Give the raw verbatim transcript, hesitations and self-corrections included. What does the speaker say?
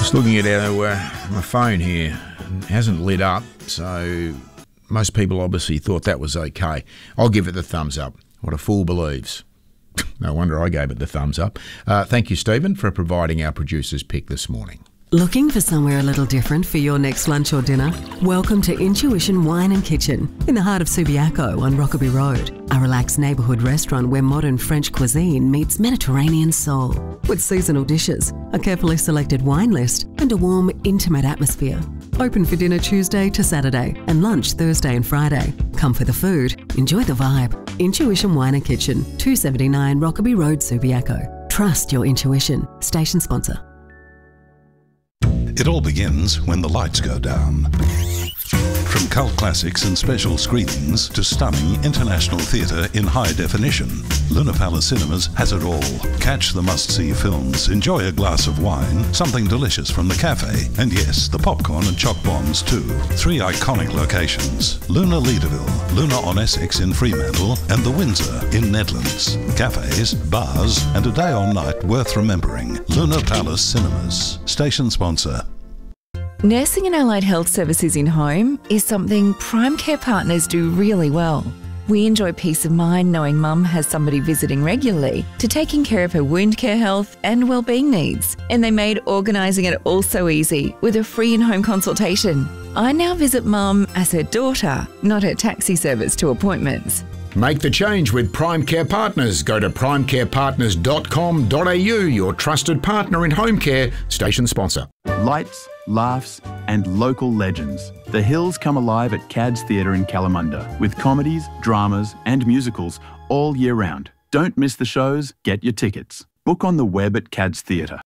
Just looking at our, uh, my phone here, it hasn't lit up, so most people obviously thought that was okay. I'll give it the thumbs up. What a fool believes. No wonder I gave it the thumbs up. Uh, thank you, Stephen, for providing our producer's pick this morning. Looking for somewhere a little different for your next lunch or dinner? Welcome to Intuition Wine and Kitchen in the heart of Subiaco on Rockaby Road, a relaxed neighbourhood restaurant where modern French cuisine meets Mediterranean soul, with seasonal dishes, a carefully selected wine list and a warm, intimate atmosphere. Open for dinner Tuesday to Saturday and lunch Thursday and Friday. Come for the food, enjoy the vibe. Intuition Wine and Kitchen, two seventy-nine Rockaby Road, Subiaco. Trust your intuition. Station sponsor. It all begins when the lights go down. From cult classics and special screenings to stunning international theatre in high definition, Luna Palace Cinemas has it all. Catch the must-see films, enjoy a glass of wine, something delicious from the cafe, and yes, the popcorn and choc bombs too. Three iconic locations: Luna Leederville, Luna on Essex in Fremantle, and the Windsor in Nedlands. Cafes, bars, and a day or night worth remembering. Luna Palace Cinemas. Station sponsor. Nursing and allied health services in home is something Prime Care Partners do really well. We enjoy peace of mind knowing Mum has somebody visiting regularly to taking care of her wound care health and wellbeing needs. And they made organising it all so easy with a free in-home consultation. I now visit Mum as her daughter, not her taxi service to appointments. Make the change with Prime Care Partners. Go to prime care partners dot com dot a u, your trusted partner in home care. Station sponsor. Lights, laughs and local legends. The Hills come alive at Cad's Theatre in Kalamunda with comedies, dramas and musicals all year round. Don't miss the shows, get your tickets. Book on the web at Cad's Theatre.